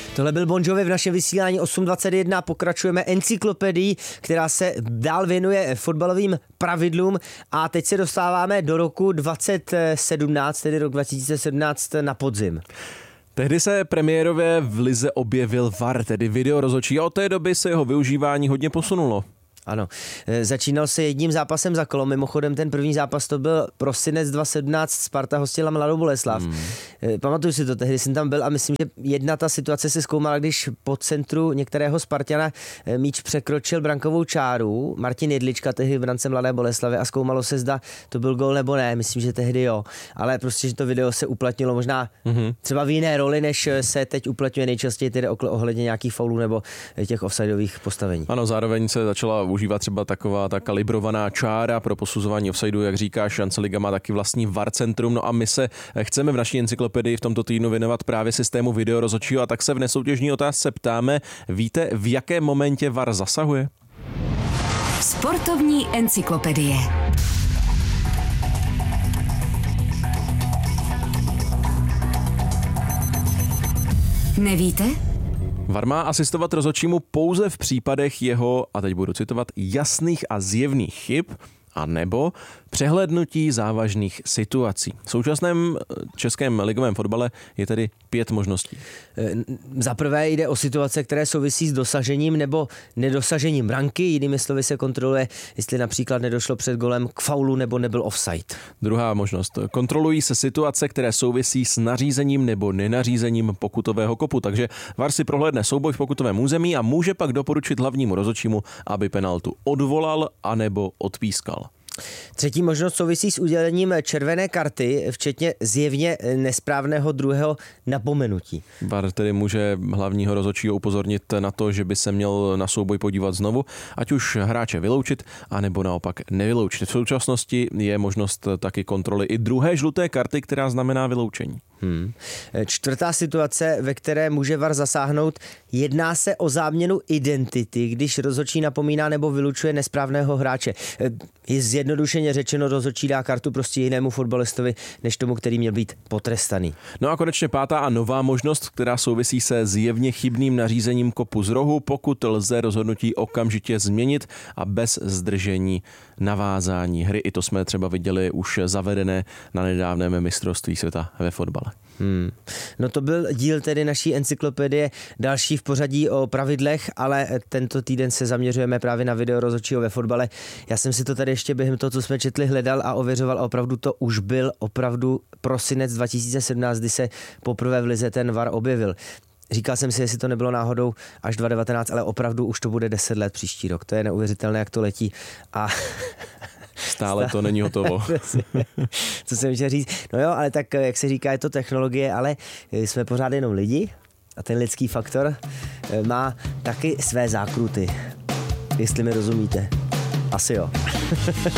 Tohle byl Bon Jovi v našem vysílání 8.21. Pokračujeme encyklopedií, která se dál věnuje fotbalovým pravidlům a teď se dostáváme do roku 2017, tedy rok 2017 na podzim. Tehdy se premiérově v lize objevil VAR, tedy video rozhodčí, a od té doby se jeho využívání hodně posunulo. Ano, začínal se jedním zápasem za kolo, mimochodem ten první zápas to byl prosinec 2017, Sparta hostila Mladou Boleslav. Pamatuju si to, tehdy jsem tam byl a myslím, že jedna ta situace se zkoumala, když po centru některého Spartana míč překročil brankovou čáru, Martin Jedlička, tehdy v brance Mladé Boleslavy, a zkoumalo se, zda to byl gól nebo ne, myslím, že tehdy jo, ale prostě, že to video se uplatnilo možná třeba v jiné roli, než se teď uplatňuje nejčastěji tedy ohledně nějakých faulů nebo těch offsideových postavení. Ano, zároveň se začala užívá třeba taková ta kalibrovaná čára pro posuzování offsideu, jak říká, šance liga má taky vlastní VAR centrum, no a my se chceme v naší encyklopedii v tomto týdnu věnovat právě systému video rozhodčího, a tak se v nesoutěžní otázce ptáme, víte, v jakém momentě VAR zasahuje? Sportovní encyklopedie. Nevíte? VAR má asistovat rozhodčímu pouze v případech jeho, a teď budu citovat, jasných a zjevných chyb, a nebo přehlédnutí závažných situací. V současném českém ligovém fotbale je tedy 5 možností. Za prvé jde o situace, které souvisí s dosažením nebo nedosažením branky, jinými slovy se kontroluje, jestli například nedošlo před golem k faulu nebo nebyl offside. Druhá možnost. Kontrolují se situace, které souvisí s nařízením nebo nenařízením pokutového kopu, takže VAR si prohlédne souboj v pokutovém území a může pak doporučit hlavnímu rozhodčímu, aby penaltu odvolal anebo odpískal. Třetí možnost souvisí s udělením červené karty, včetně zjevně nesprávného druhého napomenutí. VAR tedy může hlavního rozhodčího upozornit na to, že by se měl na souboj podívat znovu, ať už hráče vyloučit, anebo naopak nevyloučit. V současnosti je možnost taky kontroly i druhé žluté karty, která znamená vyloučení. Čtvrtá situace, ve které může VAR zasáhnout, jedná se o záměnu identity, když rozhodčí napomíná nebo vylučuje nesprávného hráče. Je zjednodušeně řečeno, rozhodčí dá kartu prostě jinému fotbalistovi, než tomu, který měl být potrestaný. No a konečně pátá a nová možnost, která souvisí se zjevně chybným nařízením kopu z rohu, pokud lze rozhodnutí okamžitě změnit a bez zdržení navázání hry. I to jsme třeba viděli už zavedené na nedávném mistrovství světa ve fotbale. No to byl díl tedy naší encyklopedie, další v pořadí o pravidlech, ale tento týden se zaměřujeme právě na video rozhodčího ve fotbale. Já jsem si to tady ještě během toho, co jsme četli, hledal a ověřoval, a opravdu to už byl opravdu prosinec 2017, kdy se poprvé v lize ten VAR objevil. Říkal jsem si, jestli to nebylo náhodou až 2019, ale opravdu už to bude 10 let příští rok. To je neuvěřitelné, jak to letí. A Stále to není hotovo. Co jsem chtěl říct? No jo, ale tak, jak se říká, je to technologie, ale jsme pořád jenom lidi a ten lidský faktor má taky své zákruty. Jestli mi rozumíte. Asi jo.